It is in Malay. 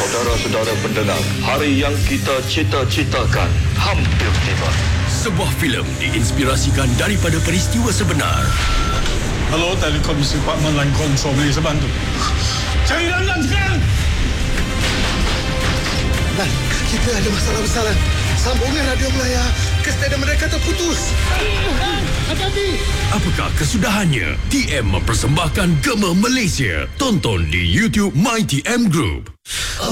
Saudara-saudara pendengar, hari yang kita cita-citakan hampir tiba. Sebuah filem diinspirasikan daripada peristiwa sebenar. Halo, Telekom Department Line Control, boleh saya bantu? Cari Landan sekarang! Lan, kita ada masalah besar, Lan. Sambungan radio Melaya ke stadium mereka terputus. Hati-hati! Apakah kesudahannya? TM mempersembahkan Gema Malaysia. Tonton di YouTube My TM Group.